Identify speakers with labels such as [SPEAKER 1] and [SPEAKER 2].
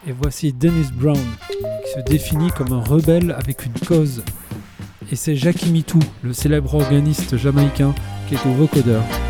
[SPEAKER 1] Et voici Dennis Brown, qui se définit comme un rebelle avec une cause. Et c'est Jackie Mitou, le célèbre organiste jamaïcain, qui est au vocodeur.